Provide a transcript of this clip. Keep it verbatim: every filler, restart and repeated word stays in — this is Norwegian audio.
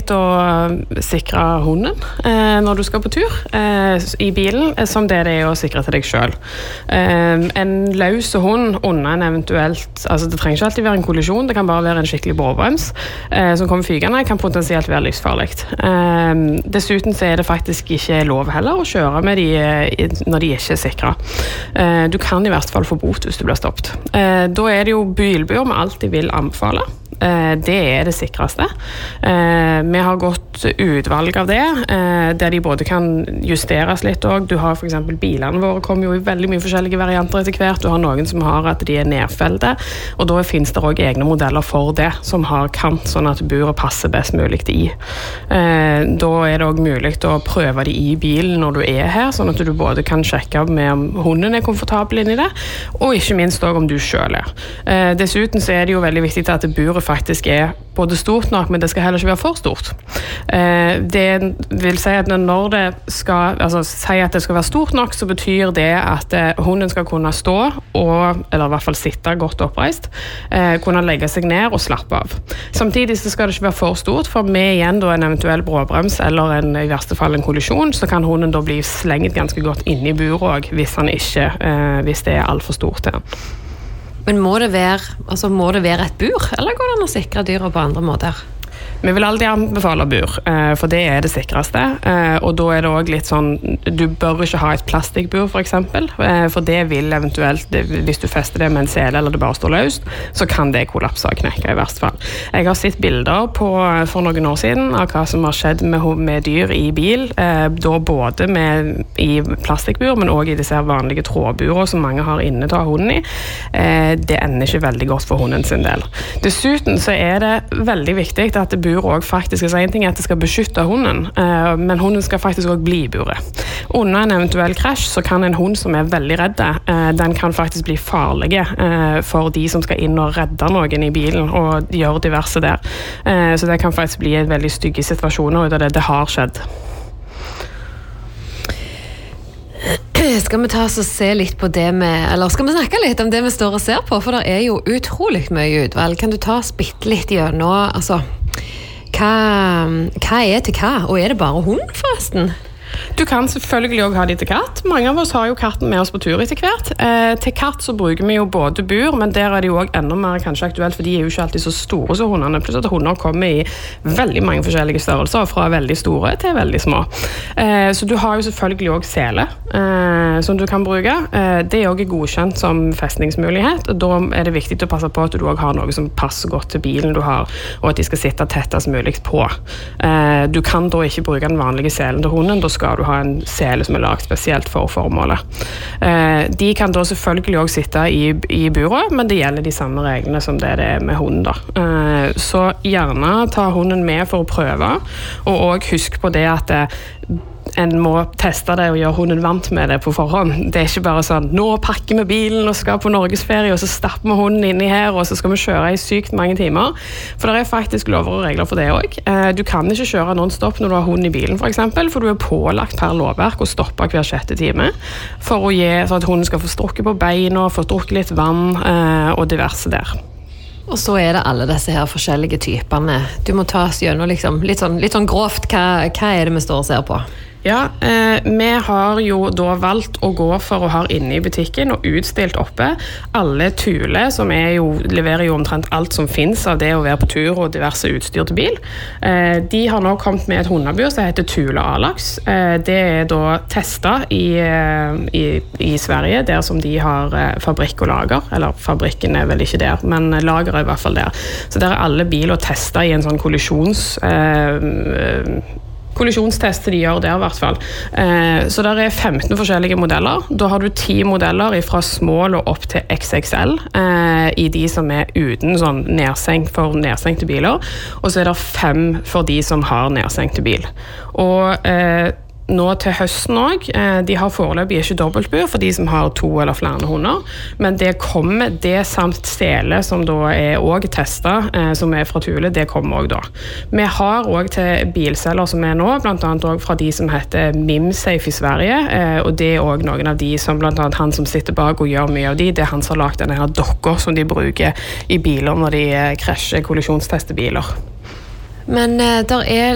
viktig å sikre hunden eh, når du skal på tur eh, i bilen, som det det er å sikre til deg selv. Eh, en løs hund under en eventuelt, altså det trenger ikke alltid være en kollisjon, det kan bare være en skikkelig bråbrems eh, som kommer fygende, kan potensielt være livsfarlig. Eh, dessuten så er det faktisk ikke lov heller å kjøre med de når de ikke er sikre. Eh, du kan i hvert fall få bot hvis du blir stoppet. Eh, da er det jo bilbur vi alltid vil anbefale. Det er det sikreste. Vi har gått utvalg av det, der de både kan justeres litt også. Du har for eksempel bilene våre kommer jo i veldig mye forskjellige varianter etter hvert. Du har noen som har at de er nedfelte, og da finnes det også egne modeller for det, som har kant, sånn at buret passer best mulig i. Da er det også mulig å prøve det i bilen når du er her, sånn at du både kan sjekke med om hunden er komfortabel inni det, og ikke minst også om du selv er. Dessuten så er det jo veldig viktig at buret faktisk er både stort nok, men det skal heller ikke være for stort. Eh, det vil si at når det skal, altså si at det skal være stort nok, så betyr det at eh, hunden skal kunne stå, og, eller i hvert fall sitte godt oppreist, eh, kunne legge seg ned og slappe av. Samtidig så skal det ikke være for stort, for med igjen da en eventuell bråbrems, eller en, i verste fall en kollisjon, så kan hunden da bli slengt ganske godt inn i buret, hvis, han ikke, eh, hvis det er alt for stort til. Men må det være, altså må det være et bur, eller går det an å sikre dyra på andre måter? Vi vil alltid anbefale bur, for det er det sikreste, og da er det også litt sånn, du bør ikke ha et plastikkbur for eksempel, for det vil eventuelt, hvis du fester det med en sele eller det bare står løst, så kan det kollapse og knekke i verste fall. Jeg har sett bilder på, for noen år siden av hva som har skjedd med, med dyr i bil, da både med, i plastikkbur, men også i disse vanlige trådburer som mange har inne til å ha hunden i. Det ender ikke veldig godt for hunden sin del. Dessuten så er det veldig viktig at det bur også faktisk, altså en ting er at det skal beskytte hunden, men hunden skal faktisk også bli i buret. Under en eventuell krasj så kan en hund som er veldig redde, den kan faktisk bli farlig for de som skal inn og redde noen i bilen og gjøre diverse der. Så det kan faktisk bli en veldig stygge situasjoner ut av det. Det har skjedd. Skal vi ta oss og se litt på det med, eller skal vi snakke litt om det vi står og ser på, for det er jo utrolig mye utvalg. Kan du ta oss bitte litt gjennom, altså, hva, hva er til hva, og er det bare hund forresten? Du kan selvfølgelig også ha de til katt. Mange av oss har jo katten med oss på tur etter hvert. Eh, til katt så bruker vi jo både bur, men der er det jo også enda mer kanskje aktuelt, for de er jo ikke alltid så store som hundene. Pluss at hunder kommer i veldig mange forskjellige størrelser, fra veldig store til veldig små. Eh, så du har jo selvfølgelig også sele, eh, som du kan bruke. Eh, det er også godkjent som festningsmulighet, og da er det viktig å passe på at du også har noe som passer godt til bilen du har, og at de skal sitte tettest mulig på. Eh, du kan da ikke bruke den vanlige selen til hunden, da skal du ha en sele som er lagt spesielt for formålet. Eh, de kan da selvfølgelig også sitte i, i buret, men det gjelder de samme reglene som det er med hunden da. Eh, så gjerne ta hunden med for å prøve, og også husk på det at det, en må teste det og gjøre hunden vant med det på forhånd. Det er ikke bare sånn, nå pakker vi bilen og skal på Norgesferie, og så stapper vi hunden inn i her, og så skal vi kjøre i sykt mange timer. For det er faktisk lover og regler for det også. Du kan ikke kjøre non-stop når du har hunden i bilen, for eksempel, for du er pålagt per lovverk å stoppe hver sjette time, for, å gi, for at hunden skal få strukket på beina, få drukket litt vann og diverse der. Og så er det alle disse her forskjellige typerne. Du må ta oss gjennom liksom, litt, sånn, litt sånn grovt, hva, hva er det vi står og ser på? Ja, eh, vi har jo da valgt å gå for å ha inne i butikken og utstilt oppe alle Thule, som er jo, leverer jo omtrent alt som finnes av det å være på tur og diverse utstyr til bil. Eh, de har nå kommet med et hundebur som heter Thule Alax. Eh, det er da testet i, i, i Sverige, der som de har fabrikk og lager, eller fabrikken er vel ikke der, men lager er i hvert fall der. Så der er alle biler testet i en sånn kollisjons... Eh, kollisjonstest de gjør der i hvert fall. Eh, så der er femten forskjellige modeller. Da har du ti modeller fra small og opp til X X L eh, i de som er uten sånn nedsenk for nedsenkte biler. Og så er det fem for de som har nedsenkte bil. Og eh, nå til høsten også, eh, de har foreløpig ikke dobbeltbur for de som har to eller flere hunder, men det kommer, det samt sele som da er også testet, eh, som er fra Thule, det kommer også da. Vi har også til bilselger som er nå, blant annet også fra de som heter Mimsafe i Sverige, eh, og det er også noen av de som blant annet han som sitter bak og gjør mye av de, det er han som har lagt denne her dokker som de bruker i biler når de krasjer, kollisjonstester biler. Men eh, der er